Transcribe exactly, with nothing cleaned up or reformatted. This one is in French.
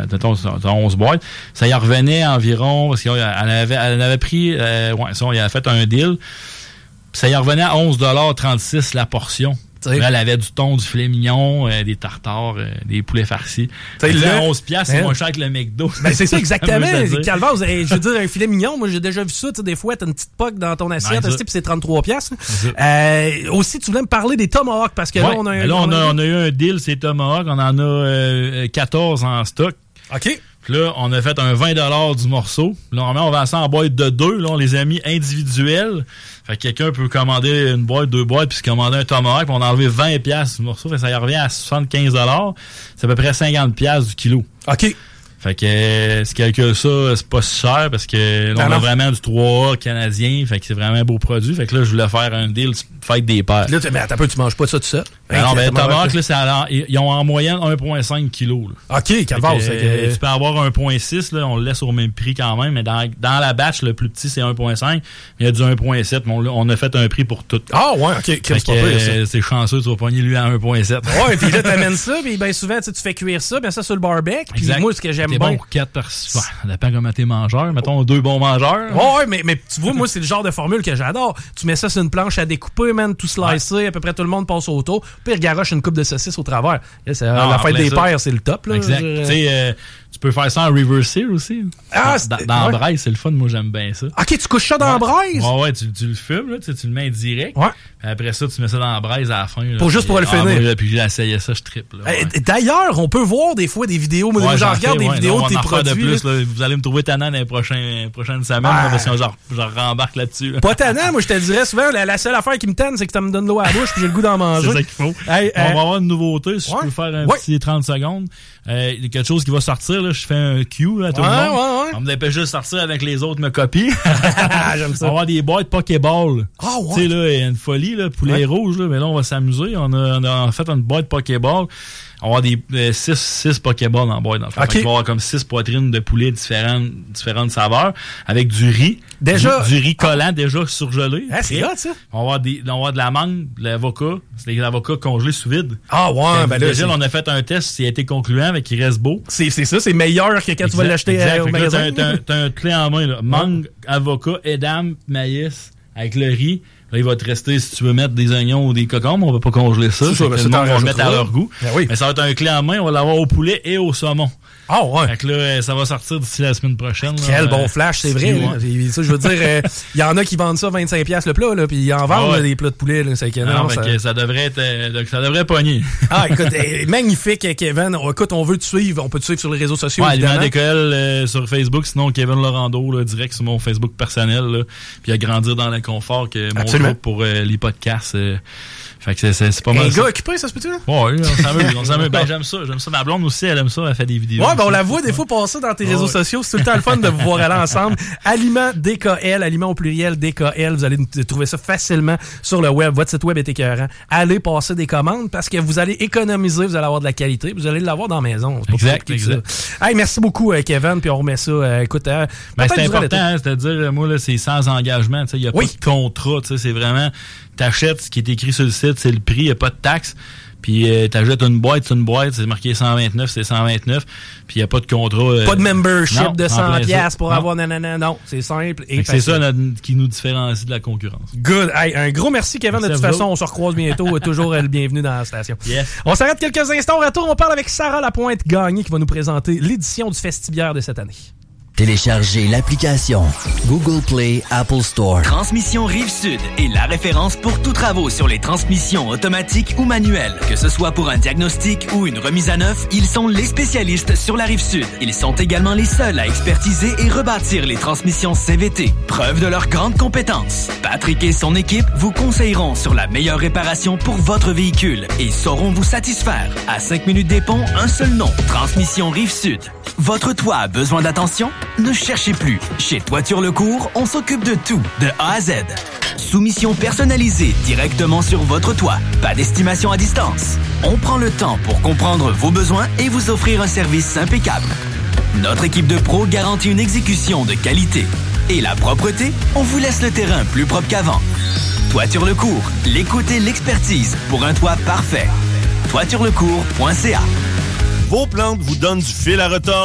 mettons, onze boîtes, ça y revenait environ, parce qu'elle avait, elle avait pris, euh, ouais, ça, il avait fait un deal, ça y revenait à onze dollars trente-six la portion. Elle avait du thon, du filet mignon, euh, des tartares, euh, des poulets farcis. Le onze piastres, c'est moins cher que le McDo. Ben c'est ça, exactement. Calvaz, je veux dire, un filet mignon, moi j'ai déjà vu ça. Des fois, t'as une petite poque dans ton assiette, puis c'est trente-trois piastres. Euh, aussi, tu voulais me parler des tomahawks, parce que ouais, là, on a un... Là, on a, on a eu un deal, c'est tomahawks. On en a euh, quatorze en stock. OK. Puis là, on a fait un vingt dollars du morceau. Là, on vend ça en boîte de deux. Là, on les a mis individuels. Fait que quelqu'un peut commander une boîte, deux boîtes, puis se commander un tomahawk, puis on a enlevé vingt piastres du morceau. Fait que ça y revient à soixante-quinze dollars. C'est à peu près cinquante piastres du kilo. OK. Fait que euh, si calcule ça, c'est pas si cher parce que là, on a vraiment du trois A canadien. Fait que c'est vraiment un beau produit. Fait que là, je voulais faire un deal fête des pères. Là, mais attends un peu, tu manges pas ça tout ça? Ben non, ben tomahawk, là, c'est à, ils ont en moyenne un virgule cinq kilos. Là. OK, Calvaz. Que, euh, tu peux avoir un virgule six, là, on le laisse au même prix quand même, mais dans, dans la batch, le plus petit, c'est un virgule cinq. Il y a du un virgule sept, mais on, on a fait un prix pour tout. Ah ouais, OK. C'est, euh, c'est chanceux, tu vas pogner lui à un virgule sept. Ouais, puis là, t'amènes ça, puis ben souvent, tu fais cuire ça, bien ça sur le barbecue. Puis moi, ce que j'aime bon pour quatre personnes. Ouais, ça dépend comment t'es mangeur. Mettons deux bons mangeurs. Ouais, mais, mais tu vois, moi, c'est le genre de formule que j'adore. Tu mets ça sur une planche à découper, man, tout slicé, ouais. À peu près tout le monde passe autour. Puis garoche une coupe de saucisse au travers. Là, c'est, non, la fête des ça. Pères, c'est le top. Là, exact. Tu sais, euh, tu peux faire ça en reverse sear aussi. Ah, dans dans, dans ouais. la braise, c'est le fun. Moi, j'aime bien ça. OK, tu couches ça dans ouais. la braise? Ouais, ouais, tu, tu le fumes, là, tu, tu le mets direct. Ouais. Après ça, tu mets ça dans la braise à la fin. Là, pour juste pour le finir. Ah, moi, puis j'ai essayé ça, je triple. Là, ouais. D'ailleurs, on peut voir des fois des vidéos. Moi, ouais, j'en regarde des ouais, vidéos de tes produits. De plus, là, vous allez me trouver tannant dans les prochaines, prochaines semaines, ouais. là, parce que genre, genre rembarque là-dessus. Là. Pas tannant, moi, je te dirais souvent, la, la seule affaire qui me tanne, c'est que tu me donnes l'eau à la bouche puis j'ai le goût d'en manger. C'est ça qu'il faut. Hey, on euh, va avoir une nouveauté, si ouais. je peux faire un ouais. petit trente secondes. Euh, il y a quelque chose qui va sortir, là, je fais un cue là, à tout ouais, le monde. Ouais, ouais. On me dépêche juste de sortir avec les autres me copient. J'aime ça. On va avoir des boîtes Pokéball. Ah ouais. Tu sais, là, il y a une folie, là, poulet ouais. rouge, là, mais là, on va s'amuser. On a, on a fait une boîte Pokéball. On va avoir des euh, six, six Pokéballs dans la boîte, dans le fond. Okay. On va avoir comme six poitrines de poulet différentes, différentes saveurs, avec du riz. Déjà? Du, du riz collant, ah. déjà surgelé. Ah, c'est hot, ça. On va avoir des, on va avoir de la mangue, de l'avocat. C'est des avocats congelés sous vide. Ah, ouais, ben là. Déjà, on a fait un test, ça a été concluant, mais qui reste beau. C'est, c'est ça, c'est meilleur que quand exact, tu vas l'acheter euh, au magasin. Là, t'as, t'as, t'as un clé en main, là. Mangue, avocat, édame, maïs, avec le riz. Là, il va te rester, si tu veux mettre des oignons ou des cocombes, on va pas congeler ça. C'est ça, ben, le monde va le mettre à leur goût. Ben oui. Mais ça va être un clé en main, on va l'avoir au poulet et au saumon. Ah oh, ouais. Fait que là, ça va sortir d'ici la semaine prochaine. Quel là, bon flash, c'est vrai. Ouais. Ça, je veux dire, il euh, y en a qui vendent ça vingt-cinq piastres le plat, là, puis ils en vendent ah ouais. là, des plats de poulet. Là, c'est non, non, ça... Que ça devrait être, euh, ça devrait pogner. Ah, écoute, euh, magnifique, Kevin. Oh, écoute, on veut te suivre. On peut te suivre sur les réseaux sociaux. Ouais, Aliment d'école euh, sur Facebook, sinon Kevin Lorando, là, direct sur mon Facebook personnel. Là, puis à grandir dans l'inconfort que mon Absolument. groupe pour euh, les podcasts. Euh, Fait que c'est, c'est, c'est pas mal. Un ça. gars occupé, ça se peut-tu? Ouais, on s'amuse, on s'amuse. Ben, j'aime ça, j'aime ça. Ma blonde aussi, elle aime ça, elle fait des vidéos. Ouais, ben, on la voit des fois passer dans tes réseaux ouais. sociaux. C'est tout le temps le fun de vous voir aller ensemble. Aliment D K L, Aliment au pluriel D K L. Vous allez trouver ça facilement sur le web. Votre site web est écœurant. Allez passer des commandes parce que vous allez économiser, vous allez avoir de la qualité, vous allez l'avoir dans la maison. C'est exact, exact. Ça. Hey, merci beaucoup, Kevin, puis on remet ça. Euh, écoute, euh, ben, c'est important, hein, c'est-à-dire, moi, là, c'est sans engagement. Il n'y a oui. pas de contrat. C'est vraiment, t'achètes ce qui est écrit sur le site, c'est le prix, il n'y a pas de taxe. Puis euh, t'achètes une boîte, c'est une boîte, c'est marqué cent vingt-neuf, c'est cent vingt-neuf. Puis il n'y a pas de contrat. Euh, pas de membership non, de cent piastres pour non. avoir nanana. Non, c'est simple et c'est ça notre, qui nous différencie de la concurrence. Good. Hey, un gros merci, Kevin. Merci de toute façon, on se recroise bientôt. Toujours le bienvenu dans la station. Yes. On s'arrête quelques instants. Au retour, on parle avec Sarah Lapointe-Gagné qui va nous présenter l'édition du Festibiaire de cette année. Téléchargez l'application Google Play Apple Store. Transmission Rive-Sud est la référence pour tous travaux sur les transmissions automatiques ou manuelles. Que ce soit pour un diagnostic ou une remise à neuf, ils sont les spécialistes sur la Rive-Sud. Ils sont également les seuls à expertiser et rebâtir les transmissions C V T. Preuve de leur grande compétence. Patrick et son équipe vous conseilleront sur la meilleure réparation pour votre véhicule et sauront vous satisfaire. À cinq minutes des ponts, un seul nom. Transmission Rive-Sud. Votre toit a besoin d'attention? Ne cherchez plus. Chez Toiture Lecourt, on s'occupe de tout, de A à Z. Soumission personnalisée directement sur votre toit. Pas d'estimation à distance. On prend le temps pour comprendre vos besoins et vous offrir un service impeccable. Notre équipe de pros garantit une exécution de qualité. Et la propreté, on vous laisse le terrain plus propre qu'avant. Toiture Lecourt, l'écoute et l'expertise pour un toit parfait. toiture lecourt point c a. Vos plantes vous donnent du fil à retordre.